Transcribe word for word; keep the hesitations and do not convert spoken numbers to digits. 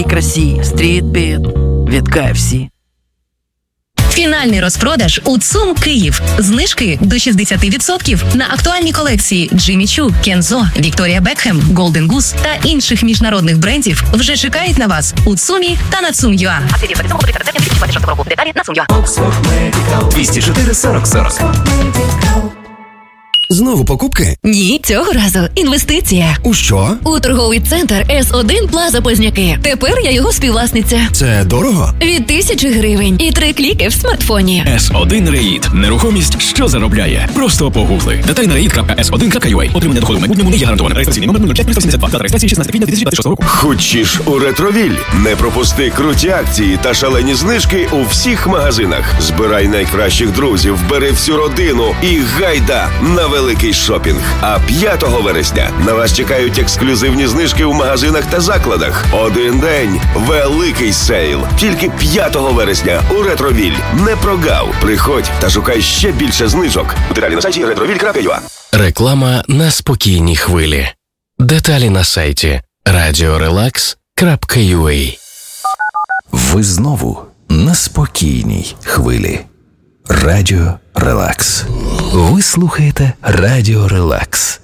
красі, стрітбіт від кей еф сі. Фінальний розпродаж у ЦУМ Київ. Знижки до шістдесят відсотків на актуальні колекції Джиммі Чу, Кензо, Вікторія Бекхем, Голден Гус та інших міжнародних брендів вже чекають на вас у ЦУМі та на ЦУМ.ua. Деталі на ЦУМ.ua. двісті чотири сорок сорок. Знову покупки? Ні, цього разу інвестиція. У що? У торговий центр ес один Плаза Позняки. Тепер я його співвласниця. Це дорого? Від тисячі гривень і три кліки в смартфоні. ес один Реїд. Нерухомість, що заробляє. Просто погугли. Деталі на реїд крапка ес один крапка ю а. Отримання доходу в майбутньому не є гарантоване. Реєстраційний номер нуль п'ять сім два. Дата реєстрації шістнадцяте квітня дві тисячі двадцять шостого року. Хочеш у Ретровіль? Не пропусти круті акції та шалені знижки у всіх магазинах. Збирай найкращих друзів, бери всю родину і гайда на великий шопінг. А п'ятого вересня на вас чекають ексклюзивні знижки в магазинах та закладах. Один день – великий сейл. Тільки п'ятого вересня у Ретровіль. Не прогав. Приходь та шукай ще більше знижок. Деталі на сайті ретровіль крапка ю а. Реклама на спокійній хвилі. Деталі на сайті радіорелакс крапка ю а. Ви знову на спокійній хвилі. Радіо Релакс. Ви слухаєте Радіо Релакс.